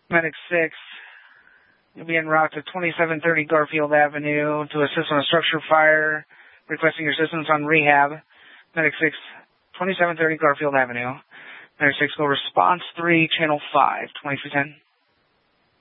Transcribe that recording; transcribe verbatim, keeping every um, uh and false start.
Medic six, you'll be en route to twenty-seven thirty Garfield Avenue to assist on a structure fire, requesting your assistance on rehab. Medic six, twenty-seven thirty Garfield Avenue. Medic six, go response three, channel five, twenty-three ten.